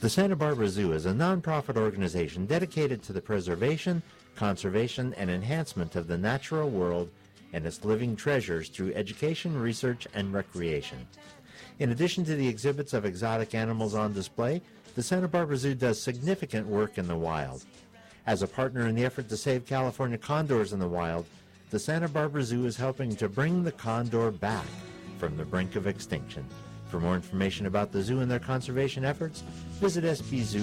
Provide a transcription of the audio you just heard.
The Santa Barbara Zoo is a nonprofit organization dedicated to the preservation, conservation, and enhancement of the natural world and its living treasures through education, research, and recreation. In addition to the exhibits of exotic animals on display, the Santa Barbara Zoo does significant work in the wild. As a partner in the effort to save California condors in the wild, the Santa Barbara Zoo is helping to bring the condor back from the brink of extinction. For more information about the zoo and their conservation efforts, visit sbzoo.org.